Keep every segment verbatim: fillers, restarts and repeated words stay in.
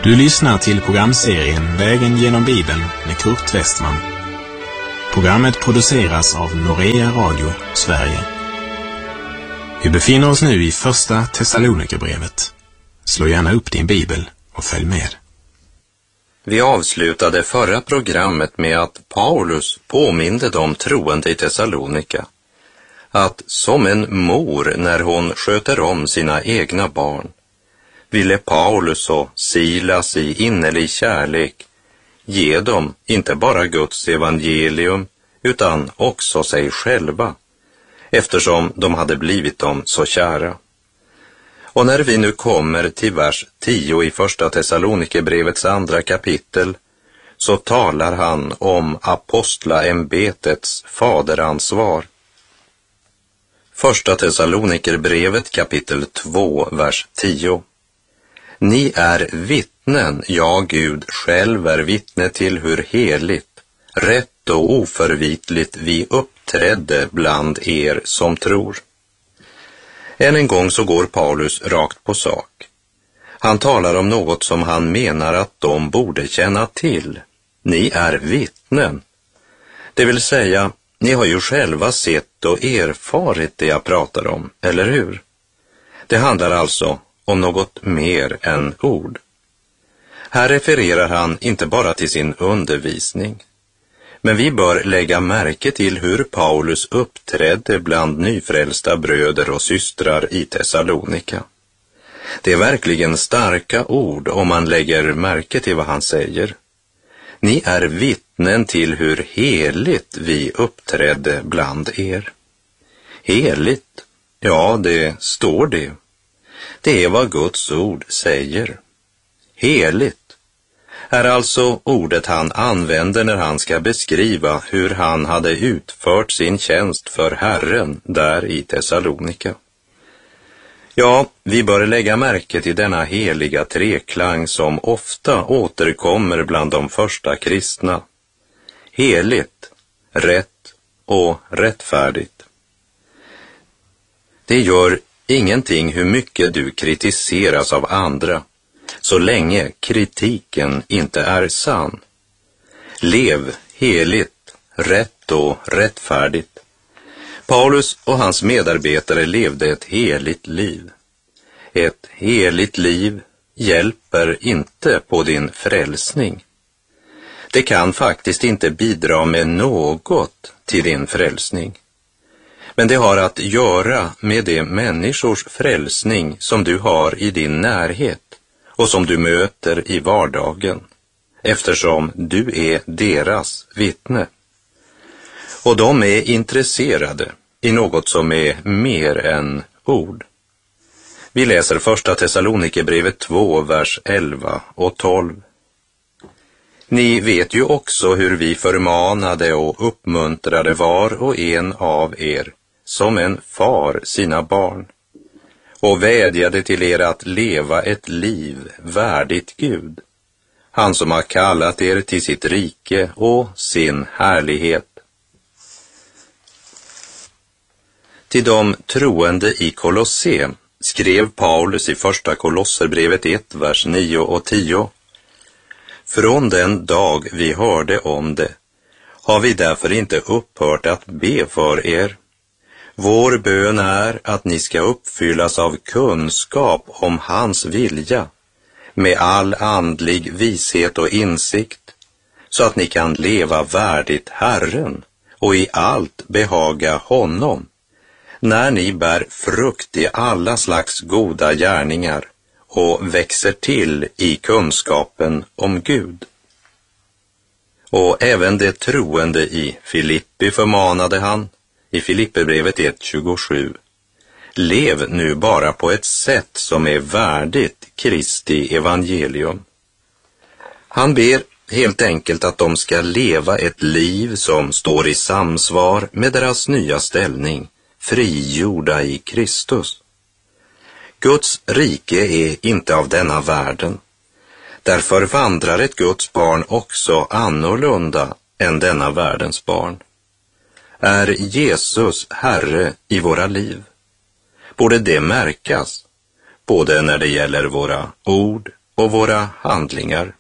Du lyssnar till programserien Vägen genom Bibeln med Kurt Westman. Programmet produceras av Norea Radio, Sverige. Vi befinner oss nu i första Thessalonikerbrevet. Slå gärna upp din bibel och följ med. Vi avslutade förra programmet med att Paulus påminde de troende i Thessalonika att som en mor när hon sköter om sina egna barn ville Paulus och Silas i innerlig kärlek ge dem inte bara Guds evangelium utan också sig själva, eftersom de hade blivit dem så kära. Och när vi nu kommer till vers tio i första Thessalonikerbrevets andra kapitel så talar han om apostlaämbetets faderansvar. Första Thessalonikerbrevet kapitel två, vers tio. Ni är vittnen, ja, Gud själv är vittne till hur heligt, rätt och oförvitligt vi uppträdde bland er som tror. Än en gång så går Paulus rakt på sak. Han talar om något som han menar att de borde känna till. Ni är vittnen. Det vill säga, ni har ju själva sett och erfarit det jag pratar om, eller hur? Det handlar alltså om något mer än ord. Här refererar han inte bara till sin undervisning, men vi bör lägga märke till hur Paulus uppträdde bland nyfrälsta bröder och systrar i Thessalonika. Det är verkligen starka ord om man lägger märke till vad han säger. Ni är vittnen till hur heligt vi uppträdde bland er. Heligt, ja, det står det. Det är vad Guds ord säger. Heligt är alltså ordet han använder när han ska beskriva hur han hade utfört sin tjänst för Herren där i Thessalonika. Ja, vi bör lägga märke till denna heliga treklang som ofta återkommer bland de första kristna. Heligt, rätt och rättfärdigt. Det gör ingenting hur mycket du kritiseras av andra, så länge kritiken inte är sann. Lev heligt, rätt och rättfärdigt. Paulus och hans medarbetare levde ett heligt liv. Ett heligt liv hjälper inte på din frälsning. Det kan faktiskt inte bidra med något till din frälsning. Men det har att göra med de människors frälsning som du har i din närhet och som du möter i vardagen, eftersom du är deras vittne. Och de är intresserade i något som är mer än ord. Vi läser första Thessalonikerbrevet två, vers elva och tolv. Ni vet ju också hur vi förmanade och uppmuntrade var och en av er som en far sina barn och vädjade till er att leva ett liv värdigt Gud, han som har kallat er till sitt rike och sin härlighet. Till de troende i Kolosse skrev Paulus i första Kolosserbrevet ett, vers nio och tio. Från den dag vi hörde om det har vi därför inte upphört att be för er. Vår bön är att ni ska uppfyllas av kunskap om hans vilja, med all andlig vishet och insikt, så att ni kan leva värdigt Herren och i allt behaga honom, när ni bär frukt i alla slags goda gärningar och växer till i kunskapen om Gud. Och även det troende i Filippi förmanade han i Filipperbrevet ett tjugosju. Lev nu bara på ett sätt som är värdigt Kristi evangelium. Han ber helt enkelt att de ska leva ett liv som står i samsvar med deras nya ställning, frigjorda i Kristus. Guds rike är inte av denna världen. Därför vandrar ett Guds barn också annorlunda än denna världens barn. Är Jesus Herre i våra liv? Borde det märkas, både när det gäller våra ord, och våra handlingar.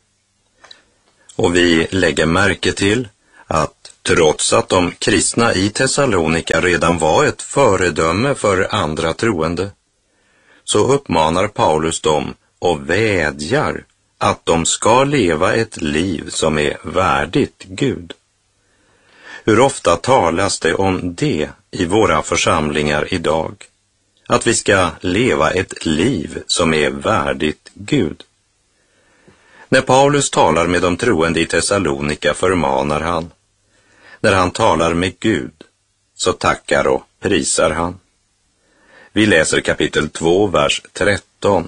Och vi lägger märke till att trots att de kristna i Thessalonika redan var ett föredöme för andra troende, så uppmanar Paulus dem och vädjar att de ska leva ett liv som är värdigt Gud. Hur ofta talas det om det i våra församlingar idag? Att vi ska leva ett liv som är värdigt Gud. När Paulus talar med de troende i Thessalonika förmanar han. När han talar med Gud så tackar och prisar han. Vi läser kapitel två, vers tretton.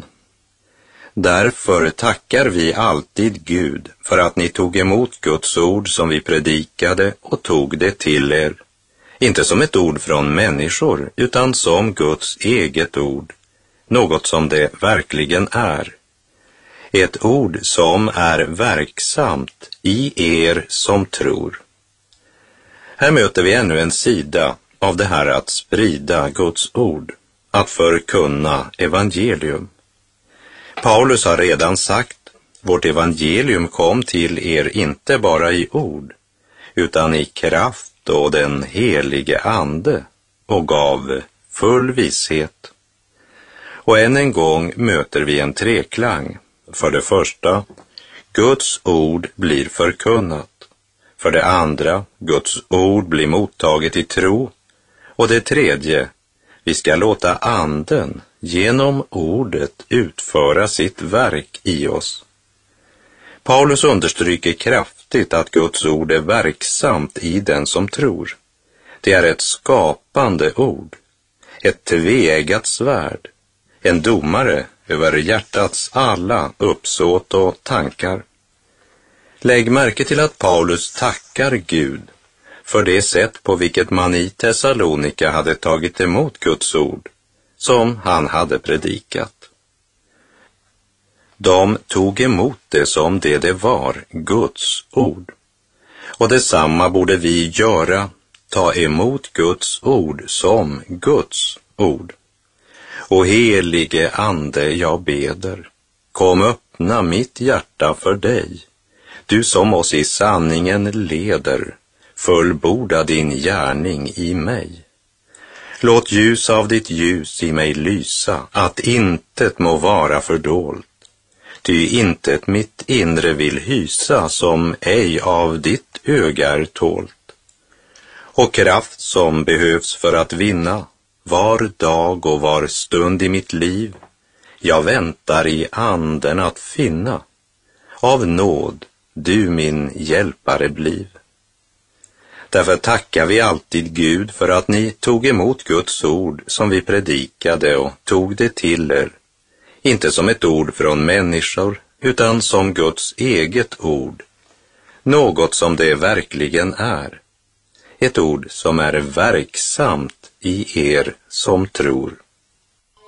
Därför tackar vi alltid Gud för att ni tog emot Guds ord som vi predikade och tog det till er. Inte som ett ord från människor, utan som Guds eget ord, något som det verkligen är. Ett ord som är verksamt i er som tror. Här möter vi ännu en sida av det här att sprida Guds ord, att förkunna evangelium. Paulus har redan sagt, vårt evangelium kom till er inte bara i ord, utan i kraft och den helige ande och gav full visshet. Och än en gång möter vi en treklang. För det första, Guds ord blir förkunnat. För det andra, Guds ord blir mottaget i tro. Och det tredje, vi ska låta anden genom ordet utföra sitt verk i oss. Paulus understryker kraftigt att Guds ord är verksamt i den som tror. Det är ett skapande ord, ett tveeggat svärd, en domare över hjärtats alla uppsåt och tankar. Lägg märke till att Paulus tackar Gud för det sätt på vilket man i Thessalonika hade tagit emot Guds ord, som han hade predikat. De tog emot det som det det var, Guds ord. Och detsamma borde vi göra, ta emot Guds ord som Guds ord. Och helige ande, jag beder, kom öppna mitt hjärta för dig. Du som oss i sanningen leder, fullborda din gärning i mig. Låt ljus av ditt ljus i mig lysa, att intet må vara fördolt. Ty intet mitt inre vill hysa, som ej av ditt öga är tålt. Och kraft som behövs för att vinna, var dag och var stund i mitt liv, jag väntar i anden att finna. Av nåd, du min hjälpare bliv. Därför tackar vi alltid Gud för att ni tog emot Guds ord som vi predikade och tog det till er. Inte som ett ord från människor, utan som Guds eget ord. Något som det verkligen är. Ett ord som är verksamt i er som tror.